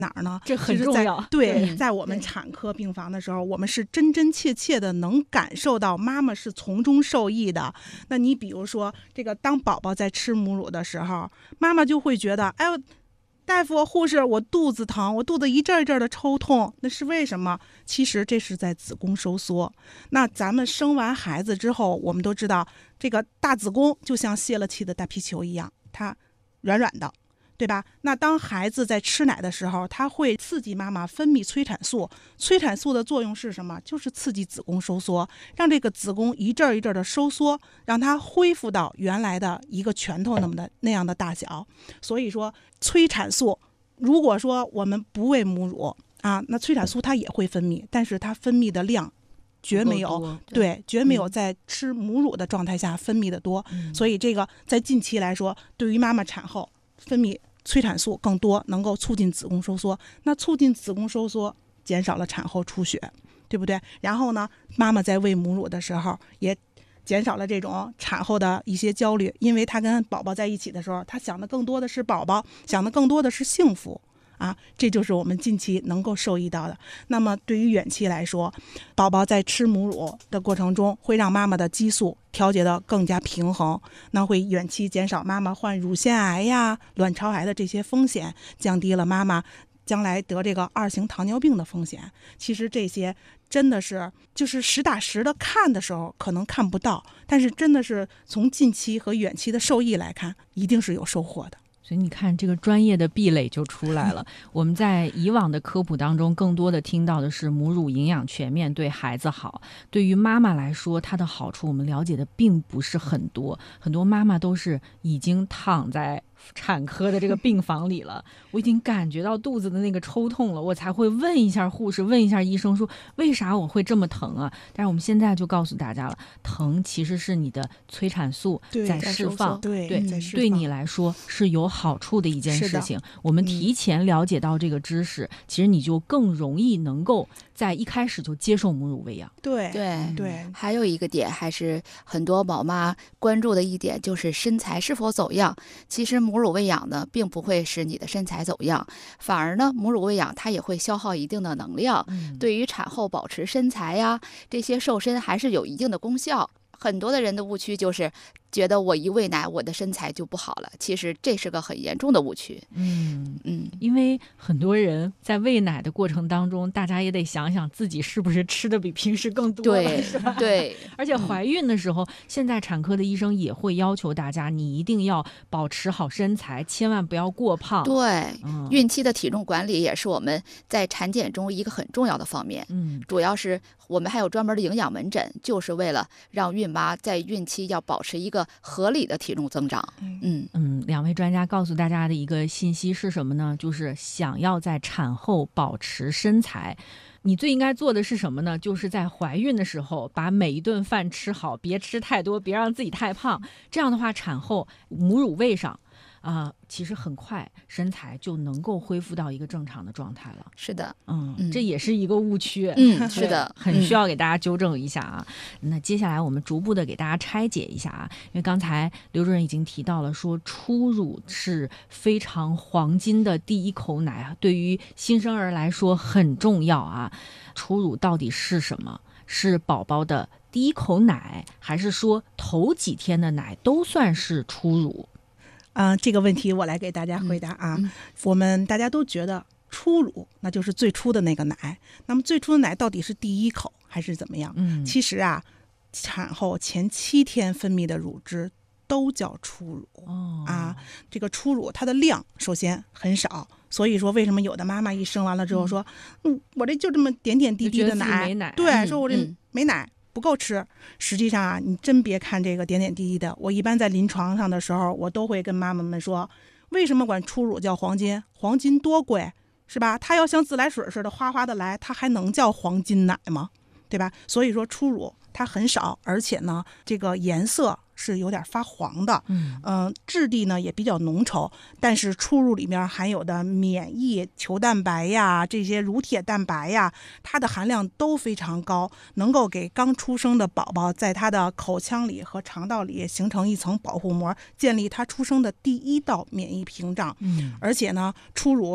哪儿呢？ 这很重要。 对，在我们产科病房的时候，我们是真真切切的能感受到妈妈是从中受益的。那你比如说，这个当宝宝在吃母乳的时候，妈妈就会觉得，哎呦，大夫护士，我肚子疼，我肚子一阵一阵的抽痛，那是为什么？其实这是在子宫收缩。那咱们生完孩子之后，我们都知道这个大子宫就像泄了气的大皮球一样，它软软的，对吧？那当孩子在吃奶的时候，它会刺激妈妈分泌催产素。催产素的作用是什么？就是刺激子宫收缩，让这个子宫一阵一阵的收缩，让它恢复到原来的一个拳头那样的大小。所以说，催产素，如果说我们不喂母乳啊，那催产素它也会分泌，但是它分泌的量绝没有，对，绝没有在吃母乳的状态下分泌的多。所以这个在近期来说，对于妈妈产后分泌催产素更多，能够促进子宫收缩。那促进子宫收缩，减少了产后出血，对不对？然后呢，妈妈在喂母乳的时候也减少了这种产后的一些焦虑，因为她跟宝宝在一起的时候，她想的更多的是宝宝，想的更多的是幸福啊，这就是我们近期能够受益到的。那么对于远期来说，宝宝在吃母乳的过程中，会让妈妈的激素调节的更加平衡，那会远期减少妈妈患乳腺癌呀、卵巢癌的这些风险，降低了妈妈将来得这个2型糖尿病的风险。其实这些真的是就是实打实的看的时候可能看不到，但是真的是从近期和远期的受益来看，一定是有收获的。 所以你看，这个专业的壁垒就出来了。我们在以往的科普当中，更多的听到的是母乳营养全面，对孩子好。对于妈妈来说，它的好处我们了解的并不是很多。很多妈妈都是已经躺在产科的这个病房里了，我已经感觉到肚子的那个抽痛了，我才会问一下护士，问一下医生说为啥我会这么疼啊？但是我们现在就告诉大家了，疼其实是你的催产素在释放，对你来说是有好处的一件事情。我们提前了解到这个知识，其实你就更容易能够在一开始就接受母乳喂养。 对，还有一个点还是很多宝妈关注的一点，就是身材是否走样。其实母乳喂养呢，并不会使你的身材走样，反而呢，母乳喂养它也会消耗一定的能量，对于产后保持身材呀，这些瘦身还是有一定的功效。很多的人的误区就是觉得我一喂奶我的身材就不好了，其实这是个很严重的误区。 因为很多人在喂奶的过程当中，大家也得想想自己是不是吃的比平时更多了， 对， 是吧？ 对。 而且怀孕的时候，现在产科的医生也会要求大家，你一定要保持好身材，千万不要过胖。 对，孕期的体重管理也是我们在产检中一个很重要的方面。主要是我们还有专门的营养门诊，就是为了让孕妈在孕期要保持一个合理的体重增长。 两位专家告诉大家的一个信息是什么呢？就是想要在产后保持身材，你最应该做的是什么呢？就是在怀孕的时候把每一顿饭吃好，别吃太多，别让自己太胖。这样的话，产后母乳喂上其实很快身材就能够恢复到一个正常的状态了。 是的， 这也是一个误区。 是的， 很需要给大家纠正一下啊。那接下来我们逐步的给大家拆解一下啊，因为刚才刘主任已经提到了，说初乳是非常黄金的第一口奶，对于新生儿来说很重要啊。初乳到底是什么？是宝宝的第一口奶，还是说头几天的奶都算是初乳？ 这个问题我来给大家回答啊。我们大家都觉得初乳那就是最初的那个奶，那么最初的奶到底是第一口还是怎么样？其实啊，产后前7天分泌的乳汁都叫初乳。这个初乳它的量首先很少，所以说为什么有的妈妈一生完了之后说，我这就这么点点滴滴的奶，对，说我这没奶。不够吃。实际上啊，你真别看这个点点滴滴的，我一般在临床上的时候，我都会跟妈妈们说，为什么管初乳叫黄金？黄金多贵，是吧？它要像自来水似的哗哗的来，它还能叫黄金奶吗？对吧？所以说初乳它很少，而且呢，这个颜色是有点发黄的，质地呢也比较浓稠，但是初乳里面含有的免疫球蛋白呀，这些乳铁蛋白呀，它的含量都非常高，能够给刚出生的宝宝在他的口腔里和肠道里形成一层保护膜，建立他出生的第一道免疫屏障。而且呢，初乳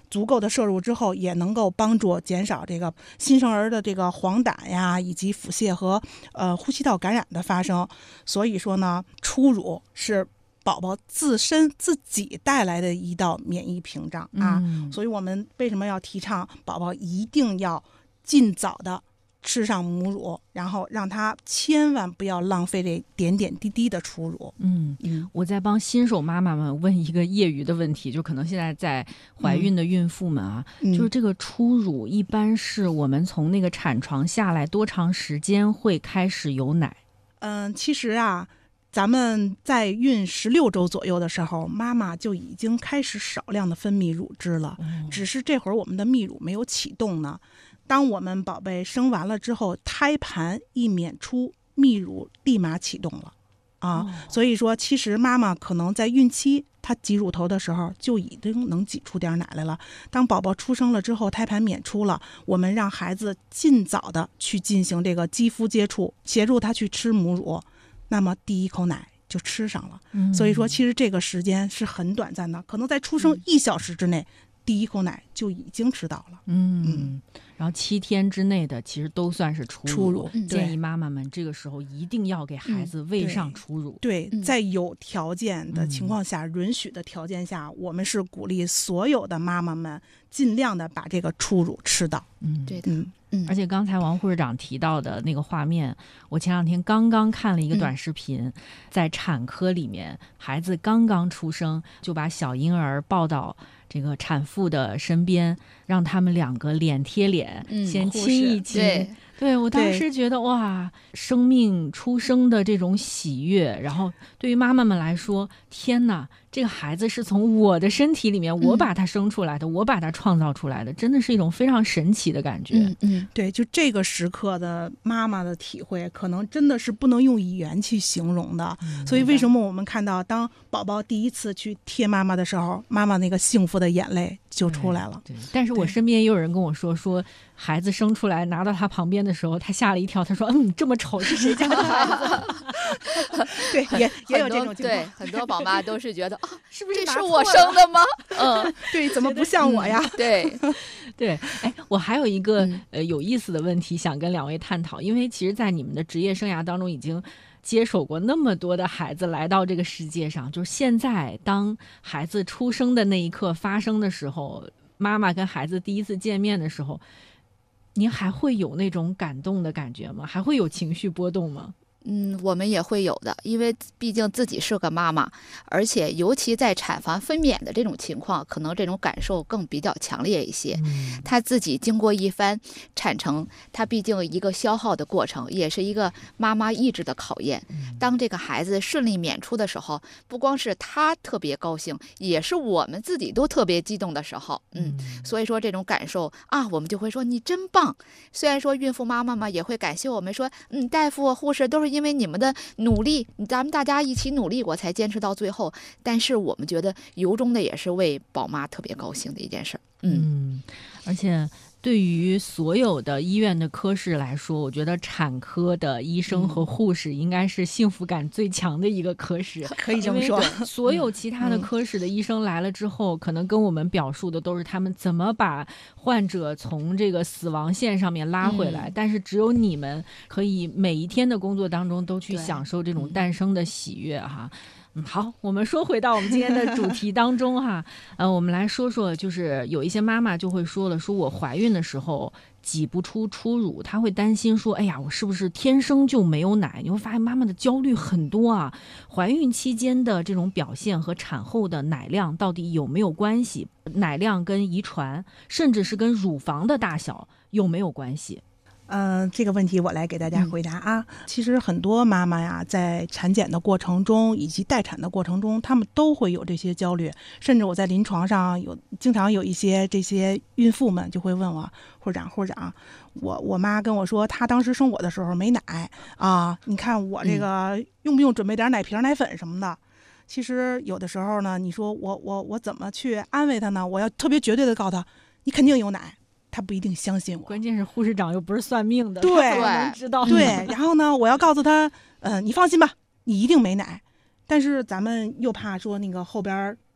足够的摄入之后，也能够帮助减少这个新生儿的这个黄疸呀，以及腹泻和呼吸道感染的发生。所以说呢，初乳是宝宝自身自己带来的一道免疫屏障啊。所以我们为什么要提倡宝宝一定要尽早的吃上母乳，然后让他千万不要浪费这点点滴滴的初乳。 我在帮新手妈妈们问一个业余的问题，就可能现在在怀孕的孕妇们啊，就是这个初乳一般是我们从那个产床下来多长时间会开始有奶？ 其实啊，咱们在孕16周左右的时候，妈妈就已经开始少量的分泌乳汁了，只是这会儿我们的泌乳没有启动呢。当我们宝贝生完了之后，胎盘一娩出，泌乳立马启动了所以说其实妈妈可能在孕期她挤乳头的时候就已经能挤出点奶来了。当宝宝出生了之后，胎盘娩出了，我们让孩子尽早的去进行这个肌肤接触，协助他去吃母乳，那么第一口奶就吃上了。所以说其实这个时间是很短暂的，可能在出生1小时之内，第一口奶就已经吃到了。 然后7天之内的其实都算是初乳。建议妈妈们这个时候一定要给孩子喂上初乳。 对，在有条件的情况下，允许的条件下，我们是鼓励所有的妈妈们尽量的把这个初乳吃到。 对的。 而且刚才王护士长提到的那个画面，我前2天刚刚看了一个短视频，在产科里面，孩子刚刚出生就把小婴儿抱到这个产妇的身边，让他们2个脸贴脸，先亲一亲。对，我当时觉得哇，生命出生的这种喜悦，然后对于妈妈们来说，天哪，这个孩子是从我的身体里面，我把他生出来的，我把他创造出来的，真的是一种非常神奇的感觉。 对，就这个时刻的妈妈的体会，可能真的是不能用语言去形容的。所以为什么我们看到当宝宝第一次去贴妈妈的时候，妈妈那个幸福的眼泪就出来了。 但是我身边也有人跟我说孩子生出来拿到他旁边的时候，他吓了一跳，他说这么丑是谁家的孩子？ 对，也有这种情况。 对，很多宝妈都是觉得是不是这是我生的吗？ 对，怎么不像我呀？ 对。 我还有一个有意思的问题想跟2位探讨，因为其实在你们的职业生涯当中已经接手过那么多的孩子来到这个世界上，就是现在当孩子出生的那一刻发生的时候，妈妈跟孩子第一次见面的时候，您还会有那种感动的感觉吗？还会有情绪波动吗？ 我们也会有的，因为毕竟自己是个妈妈，而且尤其在产房分娩的这种情况，可能这种感受更比较强烈一些。她自己经过一番产程，她毕竟一个消耗的过程，也是一个妈妈意志的考验。当这个孩子顺利娩出的时候，不光是她特别高兴，也是我们自己都特别激动的时候。所以说这种感受我们就会说你真棒。虽然说孕妇妈妈嘛也会感谢我们说，大夫护士都是因为你们的努力，咱们大家一起努力，我才坚持到最后。但是我们觉得由衷的也是为宝妈特别高兴的一件事。 而且对于所有的医院的科室来说，我觉得产科的医生和护士应该是幸福感最强的一个科室， 可以这么说。 所有其他的科室的医生来了之后，可能跟我们表述的都是他们怎么把患者从这个死亡线上面拉回来，但是只有你们可以每一天的工作当中都去享受这种诞生的喜悦哈。好，我们说回到我们今天的主题当中哈，我们来说说，就是有一些妈妈就会说了，说我怀孕的时候挤不出初乳，她会担心说，哎呀，我是不是天生就没有奶？你会发现妈妈的焦虑很多啊，怀孕期间的这种表现和产后的奶量到底有没有关系？奶量跟遗传，甚至是跟乳房的大小有没有关系？ 这个问题我来给大家回答啊。其实很多妈妈呀，在产检的过程中以及待产的过程中，她们都会有这些焦虑。甚至我在临床上经常有一些这些孕妇们就会问我，护士长，我妈跟我说，她当时生我的时候没奶啊，你看我这个用不用准备点奶瓶、奶粉什么的？其实有的时候呢，你说我怎么去安慰她呢？我要特别绝对的告诉她，你肯定有奶。他不一定相信我， 关键是护士长又不是算命的， 对， 能知道。 对，然后呢，我要告诉他，你放心吧，你一定没奶。但是咱们又怕说那个后边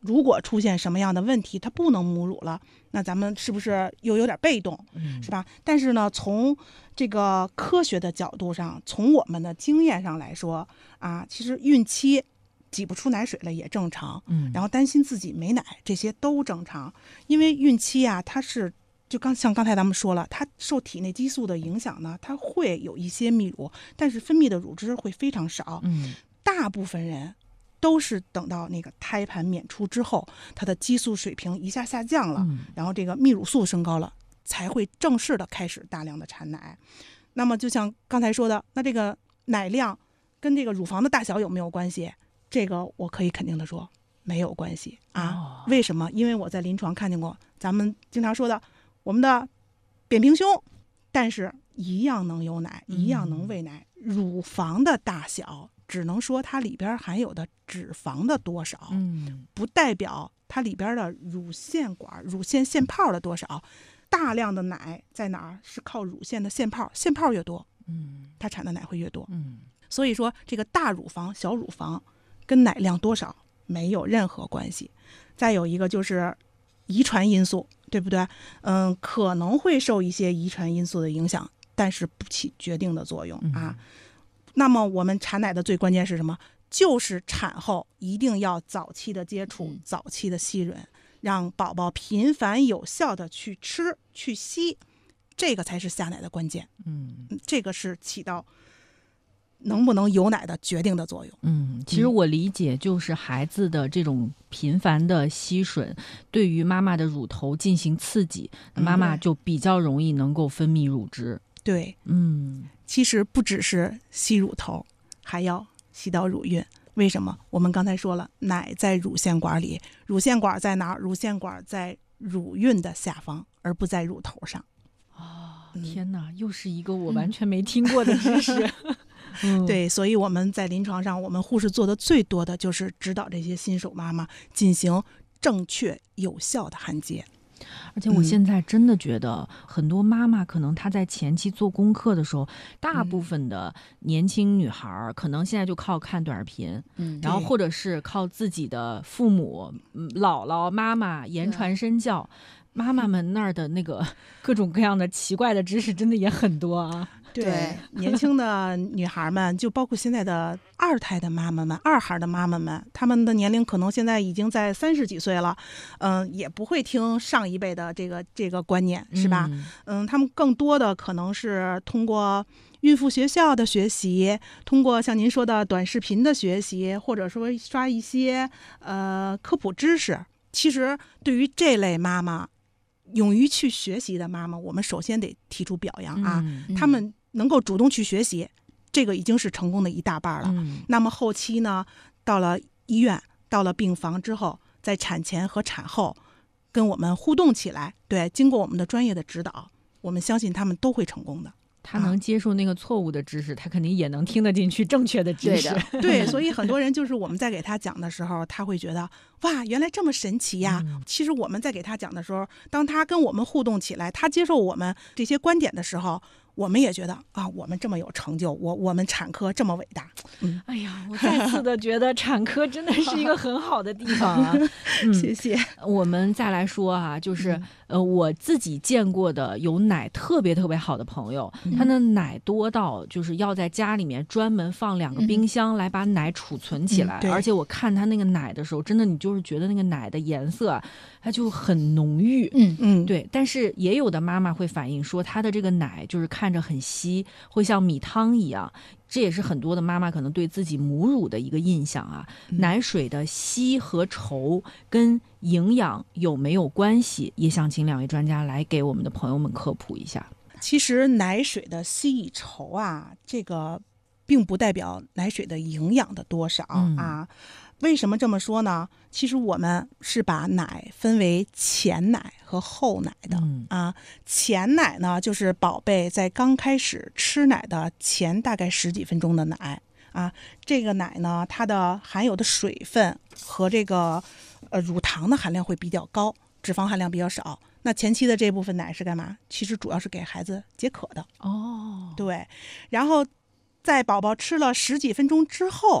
如果出现什么样的问题，他不能母乳了，那咱们是不是又有点被动，是吧？但是呢，从这个科学的角度上，从我们的经验上来说啊，其实孕期挤不出奶水了也正常，然后担心自己没奶，这些都正常。因为孕期啊，它是像刚才咱们说了，它受体内激素的影响呢，它会有一些泌乳，但是分泌的乳汁会非常少。大部分人都是等到那个胎盘娩出之后，它的激素水平一下下降了，然后这个泌乳素升高了，才会正式的开始大量的产奶。那么就像刚才说的，那这个奶量跟这个乳房的大小有没有关系？这个我可以肯定的说没有关系啊。为什么？因为我在临床看见过咱们经常说的我们的扁平胸，但是一样能有奶，一样能喂奶。乳房的大小只能说它里边含有的脂肪的多少，不代表它里边的乳腺管、乳腺腺泡的多少。大量的奶在哪儿？是靠乳腺的腺泡，腺泡越多，它产的奶会越多。所以说这个大乳房、小乳房跟奶量多少没有任何关系。再有一个就是遗传因素，对不对？可能会受一些遗传因素的影响，但是不起决定的作用啊。那么我们产奶的最关键是什么？就是产后一定要早期的接触，早期的吸吮，让宝宝频繁有效的去吃去吸，这个才是下奶的关键。这个是起到能不能有奶的决定的作用。 其实我理解就是孩子的这种频繁的吸吮对于妈妈的乳头进行刺激，妈妈就比较容易能够分泌乳汁。 对，其实不只是吸乳头，还要吸到乳晕。为什么？我们刚才说了，奶在乳腺管里，乳腺管在哪儿？乳腺管在乳晕的下方，而不在乳头上。 天哪，又是一个我完全没听过的知识。 对，所以我们在临床上，我们护士做的最多的就是指导这些新手妈妈进行正确有效的焊接。 而且我现在真的觉得很多妈妈可能她在前期做功课的时候，大部分的年轻女孩可能现在就靠看短视频，然后或者是靠自己的父母、姥姥妈妈言传身教。妈妈们那儿的那个各种各样的奇怪的知识真的也很多啊。 对，年轻的女孩们，就包括现在的二胎的妈妈们、二孩的妈妈们，她们的年龄可能现在已经在30几岁了，也不会听上一辈的这个观念，是吧？她们更多的可能是通过孕妇学校的学习，通过像您说的短视频的学习，或者说刷一些科普知识。其实对于这类妈妈，勇于去学习的妈妈，我们首先得提出表扬啊！她们能够主动去学习，这个已经是成功的一大半了。那么后期呢，到了医院，到了病房之后，在产前和产后跟我们互动起来，对，经过我们的专业的指导，我们相信他们都会成功的。 他能接受那个错误的知识，他肯定也能听得进去正确的知识。 对，所以很多人就是我们在给他讲的时候，他会觉得哇，原来这么神奇呀！其实我们在给他讲的时候，当他跟我们互动起来，他接受我们这些观点的时候，我们也觉得啊，我们这么有成就，我们产科这么伟大。 哎呀，我再次的觉得产科真的是一个很好的地方啊。 谢谢。 我们再来说啊，就是我自己见过的有奶特别特别好的朋友，他的奶多到就是要在家里面专门放2个冰箱来把奶储存起来。而且我看他那个奶的时候，真的你就是觉得那个奶的颜色啊，它就很浓郁。对。但是也有的妈妈会反映说，她的这个奶就是看着很稀，会像米汤一样。这也是很多的妈妈可能对自己母乳的一个印象啊。奶水的稀和稠跟营养有没有关系？也想请2位专家来给我们的朋友们科普一下。 其实奶水的稀与稠啊，这个并不代表奶水的营养的多少啊。为什么这么说呢？其实我们是把奶分为前奶和后奶的啊。前奶呢，就是宝贝在刚开始吃奶的前大概10几分钟的奶啊。这个奶呢，它的含有的水分和这个乳糖的含量会比较高，脂肪含量比较少。那前期的这部分奶是干嘛？其实主要是给孩子解渴的。对。然后在宝宝吃了10几分钟之后，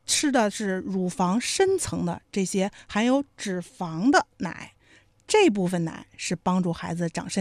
吃的是乳房深层的这些含有脂肪的奶，这部分奶是帮助孩子长身